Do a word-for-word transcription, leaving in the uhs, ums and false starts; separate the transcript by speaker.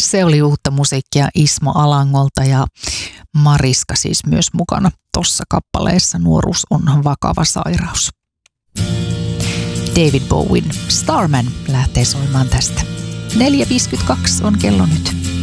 Speaker 1: Se oli uutta musiikkia Ismo Alangolta ja Mariska siis myös mukana tuossa kappaleessa. Nuoruus on vakava sairaus. David Bowen Starman lähtee soimaan tästä. neljä viisikymmentäkaksi on kello nyt.